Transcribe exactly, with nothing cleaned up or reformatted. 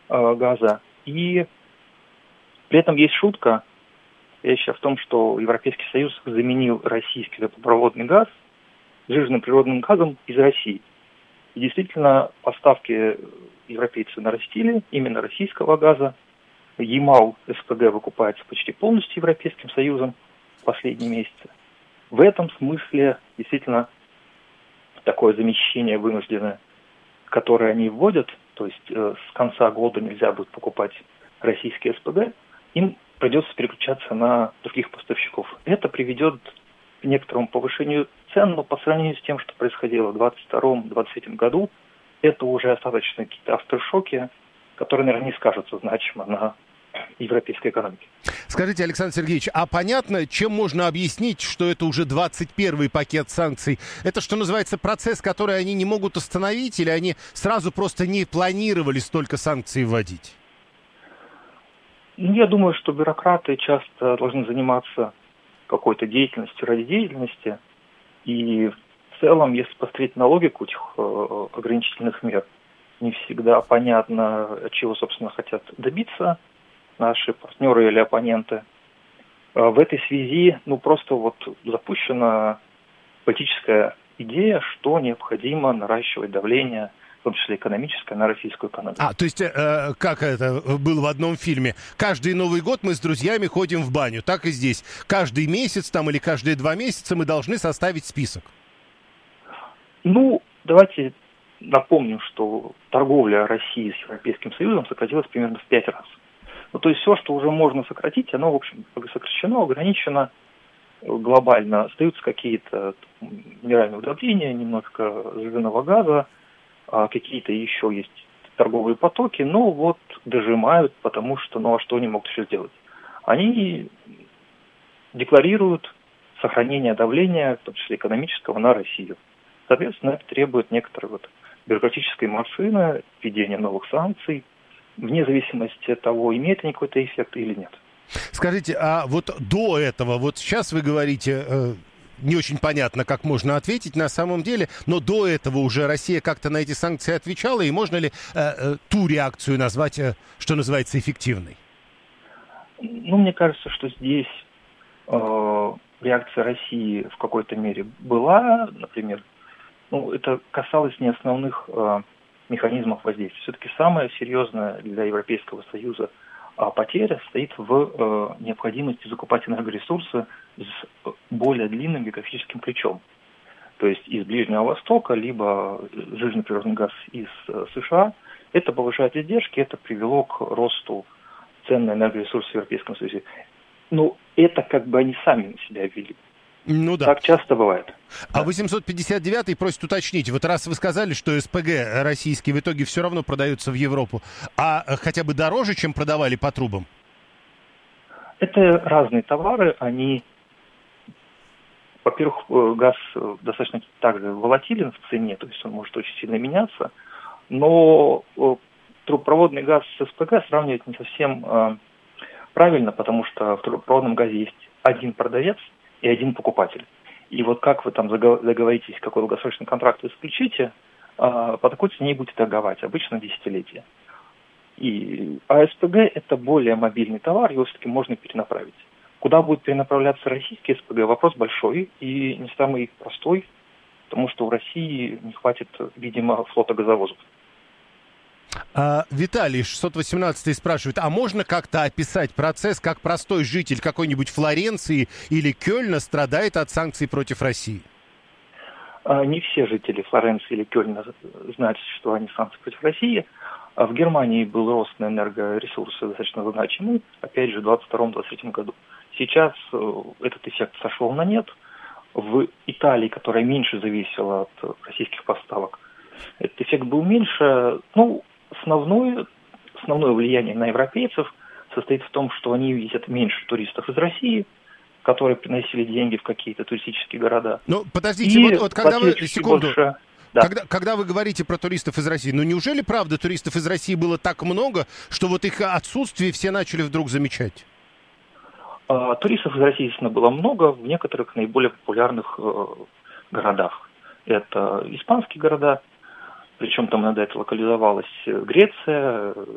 э, газа. И при этом есть шутка, речь в том, что Европейский Союз заменил российский трубопроводный газ сжиженным природным газом из России. И действительно, поставки европейцы нарастили, именно российского газа. Ямал СПГ выкупается почти полностью Европейским Союзом в последние месяцы. В этом смысле действительно такое замещение вынужденное, которое они вводят, то есть э, с конца года нельзя будет покупать российские СПГ, им придется переключаться на других поставщиков. Это приведет к некоторому повышению цен, но по сравнению с тем, что происходило в двадцать втором — двадцать третьем году, это уже остаточные какие-то авторшоки, которые, наверное, не скажутся значимо на европейской экономике. Скажите, Александр Сергеевич, а понятно, чем можно объяснить, что это уже двадцать первый пакет санкций? Это, что называется, процесс, который они не могут остановить, или они сразу просто не планировали столько санкций вводить? Я думаю, что бюрократы часто должны заниматься какой-то деятельностью ради деятельности. И в целом, если посмотреть на логику этих э, ограничительных мер, не всегда понятно, чего, собственно, хотят добиться наши партнеры или оппоненты. Э, в этой связи, ну, просто вот запущена политическая идея, что необходимо наращивать давление, в том числе экономическое, на российскую экономику. А, то есть, э, как это было в одном фильме, каждый Новый год мы с друзьями ходим в баню, так и здесь. Каждый месяц там или каждые два месяца мы должны составить список. Ну, давайте напомним, что торговля России с Европейским Союзом сократилась примерно в пять раз. Ну, то есть все, что уже можно сократить, оно, в общем, сокращено, ограничено глобально. Остаются какие-то минеральные удобрения, немножко сжиженного газа, какие-то еще есть торговые потоки, но вот дожимают, потому что, ну а что они могут еще сделать? Они декларируют сохранение давления, в том числе экономического, на Россию. Соответственно, это требует некоторой вот бюрократической машины, введения новых санкций, вне зависимости от того, имеет они какой-то эффект или нет. Скажите, а вот до этого, вот сейчас вы говорите... Э... Не очень понятно, как можно ответить на самом деле, но до этого уже Россия как-то на эти санкции отвечала, и можно ли э, э, ту реакцию назвать, э, что называется, эффективной? Ну, мне кажется, что здесь э, реакция России в какой-то мере была, например, ну, это касалось не основных э, механизмов воздействия. Все-таки самое серьезное для Европейского Союза а потеря состоит в э, необходимости закупать энергоресурсы с более длинным географическим ключом. То есть из Ближнего Востока, либо сжиженный природный газ из э, США. Это повышает издержки, это привело к росту цен на энергоресурсы в Европейском Союзе. Но это как бы они сами на себя ввели. Ну да. Так часто бывает. А восемьсот пятьдесят девятый просит уточнить. Вот раз вы сказали, что СПГ российские в итоге все равно продаются в Европу, а хотя бы дороже, чем продавали по трубам? Это разные товары. Они, во-первых, газ достаточно также волатилен в цене, то есть он может очень сильно меняться. Но трубопроводный газ с СПГ сравнивать не совсем правильно, потому что в трубопроводном газе есть один продавец и один покупатель. И вот как вы там договоритесь, какой долгосрочный контракт вы заключите, по такой цене будете торговать, обычно десятилетия. И, а СПГ это более мобильный товар, его все-таки можно перенаправить. Куда будет перенаправляться российский СПГ, вопрос большой и не самый простой, потому что у России не хватит, видимо, флота газовозов. А, Виталий, шестьсот восемнадцатый спрашивает, а можно как-то описать процесс, как простой житель какой-нибудь Флоренции или Кёльна страдает от санкций против России? А, не все жители Флоренции или Кёльна знают, что они санкции против России. А в Германии был рост на энергоресурсы достаточно значимый, опять же, в двадцать втором — двадцать третьем году. Сейчас э, этот эффект сошел на нет. В Италии, которая меньше зависела от российских поставок, этот эффект был меньше. Ну, Основное, основное влияние на европейцев состоит в том, что они видят меньше туристов из России, которые приносили деньги в какие-то туристические города. Ну, подождите, вот, вот когда вы, секунду, больше, да. когда, когда вы говорите про туристов из России, ну неужели, правда, туристов из России было так много, что вот их отсутствие все начали вдруг замечать? А, туристов из России, естественно, было много в некоторых наиболее популярных э, городах. Это испанские города, причем там иногда это локализовалась Греция,